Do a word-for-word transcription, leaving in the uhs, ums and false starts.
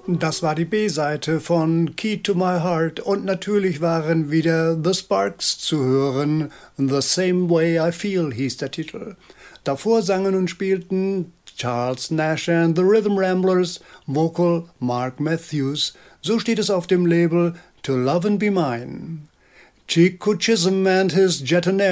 Das war die B-Seite von Key to My Heart und natürlich waren wieder The Sparks zu hören. The Same Way I Feel hieß der Titel. Davor sangen und spielten Charles Nash and the Rhythm Ramblers, Vocal Mark Matthews. So steht es auf dem Label To Love and Be Mine. Chico Chisholm and his Jet and Air